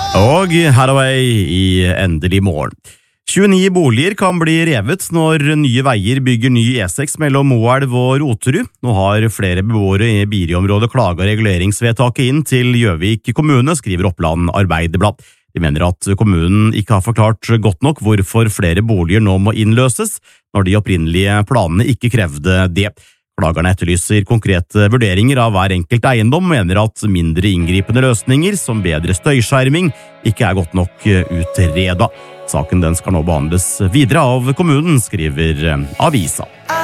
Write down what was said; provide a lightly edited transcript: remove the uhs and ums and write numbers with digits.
Og Hathaway i Endelig morgen. 29 boliger kan bli revet når Nye Veier bygger ny E6 mellom Moelv og Roterud. Nå har flere beboere i Biri-området klaget reguleringsvedtaket inn til Gjøvik kommune, skriver Oppland Arbeiderblad. De mener at kommunen ikke har forklart godt nok hvorfor flere boliger nå må innløses, når de opprinnelige planene ikke krevde det. Klagerne etterlyser konkrete vurderinger av hver enkelt eiendom, mener at mindre inngripende løsninger, som bedre støyskjerming, ikke er godt nok utredet. Saken den skal nå behandles videre av kommunen, skriver avisa.